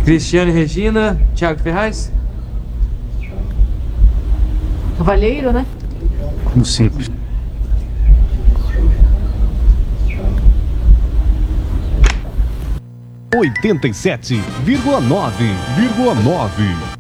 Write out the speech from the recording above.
Cristiane Regina, Thiago Ferraz. Cavalheiro, né? Como sempre. (87,9,9)